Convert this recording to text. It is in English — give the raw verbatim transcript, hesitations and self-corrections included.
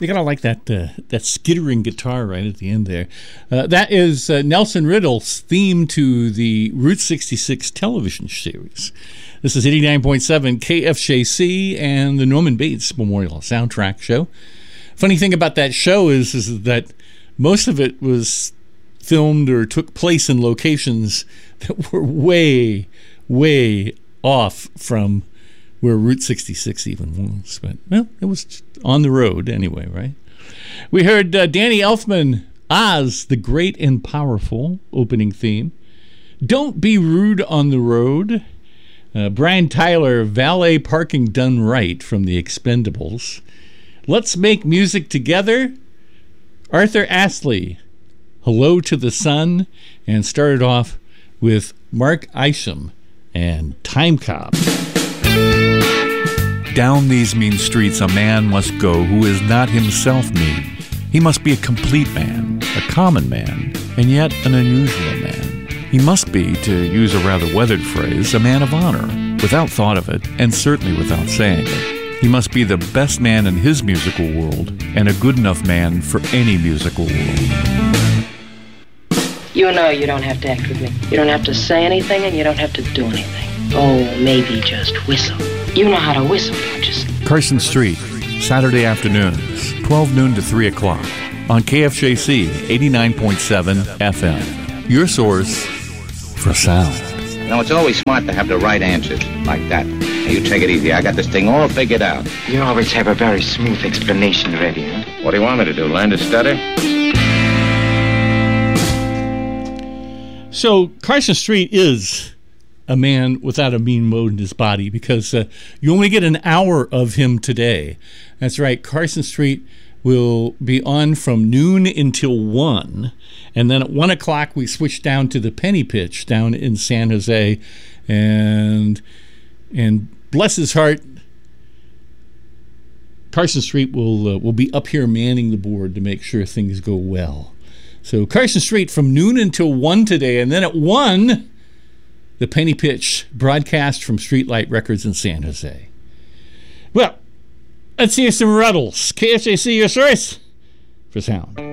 You gotta like that uh, that skittering guitar right at the end there. Uh, that is uh, Nelson Riddle's theme to the Route sixty-six television series. This is eighty-nine point seven K F J C and the Norman Bates Memorial Soundtrack Show. Funny thing about that show is, is that most of it was filmed or took place in locations that were way, way off from where Route sixty-six even was. But, well, it was on the road anyway, right? We heard uh, Danny Elfman, Oz, the Great and Powerful, opening theme. Don't Be Rude on the Road. Uh, Brian Tyler, Valet Parking Done Right from the Expendables. Let's Make Music Together. Arthur Astley, Hello to the Sun. And started off with Mark Isham and Time Cop. Down these mean streets a man must go who is not himself mean. He must be a complete man, a common man, and yet an unusual man. He must be, to use a rather weathered phrase, a man of honor, without thought of it, and certainly without saying it. He must be the best man in his musical world, and a good enough man for any musical world. You know you don't have to act with me. You don't have to say anything, and you don't have to do anything. Oh, maybe just whistle. You know how to whistle, don't you? Carson Street, Saturday afternoons, twelve noon to three o'clock, on K F J C eighty-nine point seven F M. Your source for sound. You know, it's always smart to have the right answers, like that. Now, you take it easy. I got this thing all figured out. You always have a very smooth explanation ready, huh? What do you want me to do, learn to stutter? So, Carson Street is a man without a mean mode in his body, because uh, you only get an hour of him today. That's right, Carson Street will be on from noon until one, and then at one o'clock we switch down to the Penny Pitch down in San Jose, and and bless his heart, Carson Street will uh, will be up here manning the board to make sure things go well. So Carson Street from noon until one today, and then at one, the Penny Pitch broadcast from Streetlight Records in San Jose. Well, let's hear some Ruddles. K F J C, your source for sound.